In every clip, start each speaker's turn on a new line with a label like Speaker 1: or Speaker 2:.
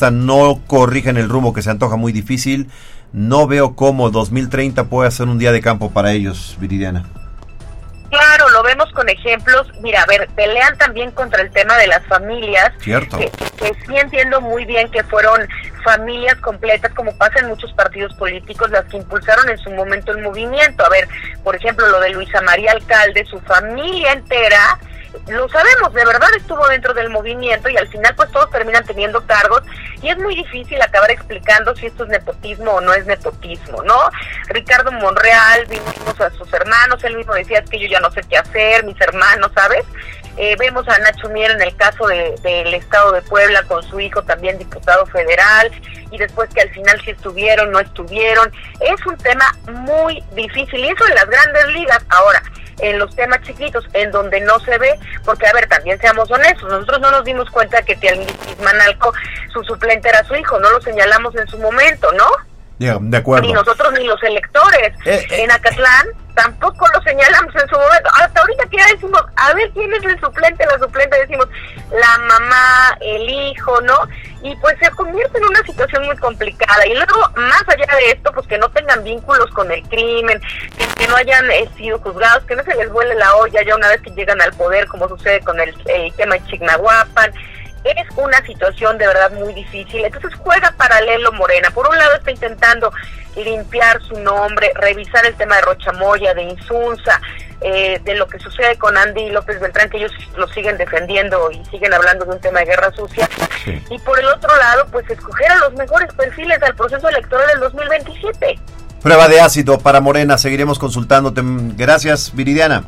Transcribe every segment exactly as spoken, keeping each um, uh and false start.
Speaker 1: encuesta no corrigen el rumbo, que se antoja muy difícil, no veo cómo dos mil treinta puede ser un día de campo para ellos, Viridiana.
Speaker 2: Claro, lo vemos con ejemplos. Mira, a ver, pelean también contra el tema de las familias.
Speaker 1: Cierto.
Speaker 2: Que, que sí entiendo muy bien que fueron familias completas, como pasa en muchos partidos políticos, las que impulsaron en su momento el movimiento. A ver, por ejemplo, lo de Luisa María Alcalde, su familia entera, lo sabemos, de verdad estuvo dentro del movimiento y al final pues todos terminan teniendo cargos y es muy difícil acabar explicando si esto es nepotismo o no es nepotismo, ¿no? Ricardo Monreal, vimos a sus hermanos, él mismo decía, es que yo ya no sé qué hacer, mis hermanos, ¿sabes? Eh, vemos a Nacho Mier en el caso de, del Estado de Puebla con su hijo también diputado federal y después que al final sí estuvieron, no estuvieron. Es un tema muy difícil y eso en las grandes ligas. Ahora, en los temas chiquitos, en donde no se ve, porque a ver, también seamos honestos, nosotros no nos dimos cuenta que Tianguis Manalco, su suplente era su hijo, no lo señalamos en su momento, ¿no?
Speaker 1: Yeah, de acuerdo.
Speaker 2: Ni nosotros ni los electores.
Speaker 1: Eh, eh.
Speaker 2: En Acatlán tampoco lo señalamos en su momento. Hasta ahorita que ya decimos, a ver quién es el suplente, la suplente, decimos la mamá, el hijo, ¿no? Y pues se convierte en una situación muy complicada. Y luego, más allá de esto, pues que no tengan vínculos con el crimen, que, que no hayan eh, sido juzgados, que no se les vuele la olla ya una vez que llegan al poder, como sucede con el, el tema de Chignahuapan. Es una situación de verdad muy difícil. Entonces juega paralelo Morena. Por un lado está intentando limpiar su nombre, revisar el tema de Rocha Moya, de Insunza, eh, de lo que sucede con Andy López Beltrán, que ellos lo siguen defendiendo y siguen hablando de un tema de guerra sucia. Sí. Y por el otro lado, pues escoger a los mejores perfiles al proceso electoral del dos mil veintisiete.
Speaker 1: Prueba de ácido para Morena. Seguiremos consultándote. Gracias, Viridiana.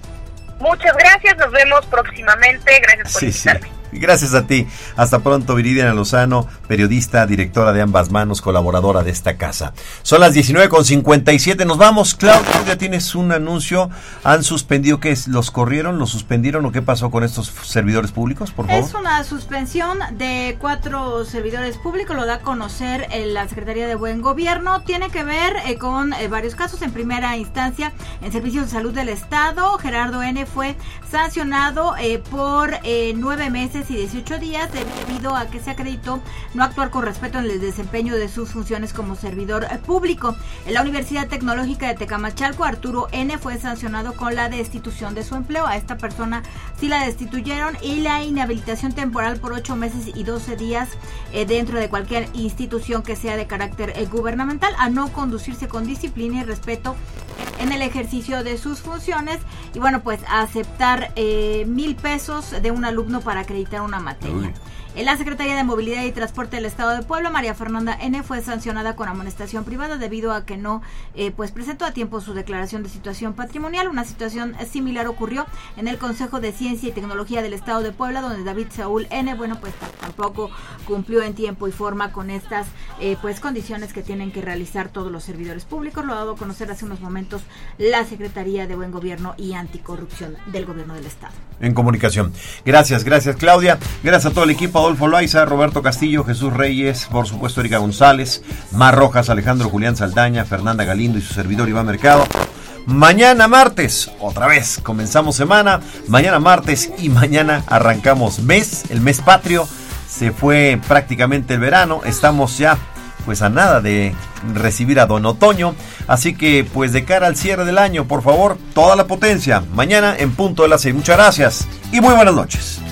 Speaker 2: Muchas gracias. Nos vemos próximamente. Gracias por
Speaker 1: sí,
Speaker 2: invitarme.
Speaker 1: Sí. Gracias a ti. Hasta pronto, Viridiana Lozano, periodista, directora de Ambas Manos, colaboradora de esta casa. Son las diecinueve con cincuenta y siete. Nos vamos. Claudia, ya tienes un anuncio. ¿Han suspendido qué es? ¿Los corrieron? ¿Los suspendieron? ¿O qué pasó con estos servidores públicos, por favor?
Speaker 3: Es una suspensión de cuatro servidores públicos. Lo da a conocer eh, la Secretaría de Buen Gobierno. Tiene que ver eh, con eh, varios casos. En primera instancia, en Servicios de Salud del Estado, Gerardo N. fue sancionado eh, por eh, nueve meses y dieciocho días debido a que se acreditó no actuar con respeto en el desempeño de sus funciones como servidor público. En la Universidad Tecnológica de Tecamachalco, Arturo N. fue sancionado con la destitución de su empleo. A esta persona sí la destituyeron y la inhabilitación temporal por ocho meses y doce días eh, dentro de cualquier institución que sea de carácter eh, gubernamental, a no conducirse con disciplina y respeto en el ejercicio de sus funciones y bueno, pues a aceptar eh, mil pesos de un alumno para acreditar una materia. Uy. En la Secretaría de Movilidad y Transporte del Estado de Puebla, María Fernanda N. fue sancionada con amonestación privada debido a que no eh, pues presentó a tiempo su declaración de situación patrimonial. Una situación similar ocurrió en el Consejo de Ciencia y Tecnología del Estado de Puebla, donde David Saúl N. bueno, pues tampoco cumplió en tiempo y forma con estas eh, pues condiciones que tienen que realizar todos los servidores públicos. Lo ha dado a conocer hace unos momentos la Secretaría de Buen Gobierno y Anticorrupción del Gobierno del Estado.
Speaker 1: En comunicación. Gracias, gracias Claudia. Gracias a todo el equipo. Adolfo Loaiza, Roberto Castillo, Jesús Reyes, por supuesto Erika González, Mar Rojas, Alejandro Julián Saldaña, Fernanda Galindo y su servidor Iván Mercado. Mañana martes, otra vez, comenzamos semana, mañana martes y mañana arrancamos mes, el mes patrio, se fue prácticamente el verano, estamos ya pues a nada de recibir a Don Otoño, así que pues de cara al cierre del año, por favor, toda la potencia, mañana en punto de las seis. Muchas gracias y muy buenas noches.